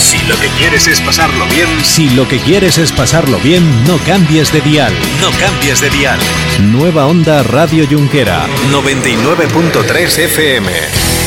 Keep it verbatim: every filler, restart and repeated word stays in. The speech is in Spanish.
Si lo que quieres es pasarlo bien... Si lo que quieres es pasarlo bien, no cambies de dial. No cambies de dial. Nueva Onda Radio Junquera. noventa y nueve punto tres F M.